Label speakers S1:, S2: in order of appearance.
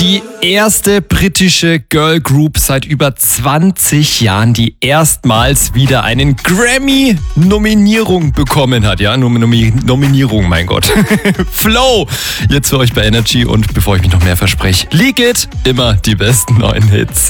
S1: Die erste britische Girl Group seit über 20 Jahren, die erstmals wieder einen Grammy-Nominierung bekommen hat. Ja, Nominierung, mein Gott. Flow, jetzt für euch bei Energy und bevor ich mich noch mehr verspreche, Leak It, immer die besten neuen Hits.